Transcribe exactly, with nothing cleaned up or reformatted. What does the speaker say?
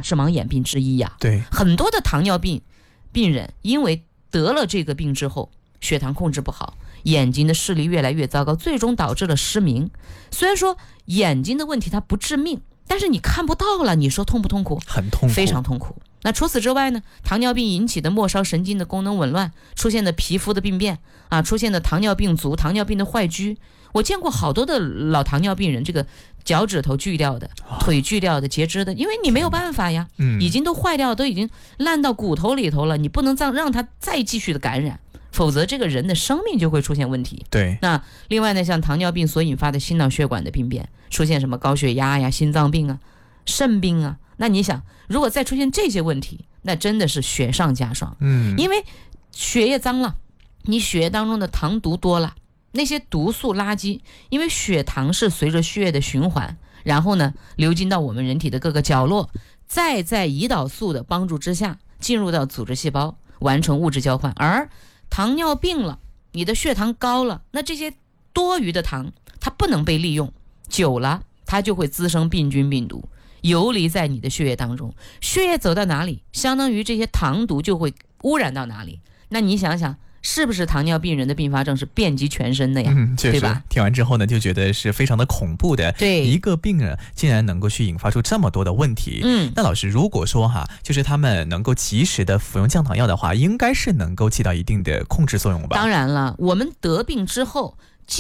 致盲眼病之一呀、啊。 对， 很多的糖尿病病人因为得了这个病之后，血糖控制不好，眼睛的视力越来越糟糕，最终导致了失明。虽然说眼睛的问题它不致命，但是你看不到了，你说痛不痛苦？ 很痛苦， 非常痛苦。那除此之外呢，糖尿病引起的末梢神经的功能紊乱，出现的皮肤的病变啊，出现的糖尿病足、糖尿病的坏疽。我见过好多的老糖尿病人，这个脚趾头锯掉的，腿锯掉的，截肢的，因为你没有办法呀， 嗯， 已经都坏掉，都已经烂到骨头里头了，你不能让让它再继续的感染，否则这个人的生命就会出现问题。 对， 那另外呢，像糖尿病所引发的心脑血管的病变，出现什么高血压呀、心脏病啊、肾病啊，那你想，如果再出现这些问题，那真的是雪上加霜。 嗯， 因为血液脏了，你血液当中的糖毒多了，那些毒素垃圾，因为血糖是随着血液的循环，然后呢流经到我们人体的各个角落，再在胰岛素的帮助之下进入到组织细胞，完成物质交换。而糖尿病了，你的血糖高了，那这些多余的糖它不能被利用，久了它就会滋生病菌病毒，游离在你的血液当中，血液走到哪里，相当于这些糖毒就会污染到哪里。那你想想，是不是糖尿病人的并发症是遍及全身的呀？ 嗯，确实， 对吧？ 听完之后呢，就觉得是非常的恐怖的。 对， 一个病人竟然能够去引发出这么多的问题。 嗯， 那老师，如果说哈，就是他们能够及时的服用降糖药的话，应该是能够起到一定的控制作用吧？ 当然了，我们得病之后